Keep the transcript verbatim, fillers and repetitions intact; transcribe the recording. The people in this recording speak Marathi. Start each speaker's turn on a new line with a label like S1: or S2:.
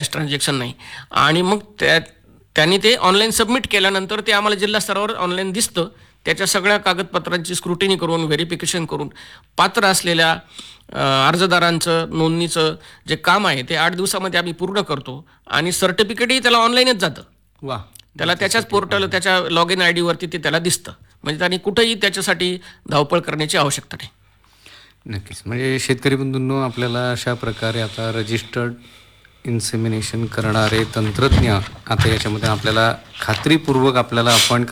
S1: कॅश ट्रान्झॅक्शन नाही. आणि मग त्या त्यांनी ते ऑनलाईन सबमिट केल्यानंतर ते आम्हाला जिल्हा स्तरावर ऑनलाईन दिसतं. त्याच्या सगळ्या कागदपत्रांची स्क्रुटिनी करून, व्हेरिफिकेशन करून पात्र असलेल्या अ, अर्जदारांचं नोंदणीचं जे काम आहे ते आठ दिवसामध्ये आम्ही पूर्ण करतो आणि सर्टिफिकेटही त्याला ऑनलाईनच जातं.
S2: वा.
S1: त्याला त्याच्याच पोर्टल, त्याच्या लॉग इन आय डीवरती ते त्याला दिसतं. म्हणजे त्यांनी कुठेही त्याच्यासाठी धावपळ करण्याची आवश्यकता नाही.
S2: नक्कीच. म्हणजे शेतकरी बंधूंनो, आपल्याला अशा प्रकारे आता रजिस्टर्ड इन्सेमिनेशन करणारे तंत्रज्ञ आता याच्यामध्ये आपल्याला खात्रीपूर्वक आपल्याला अपॉइंट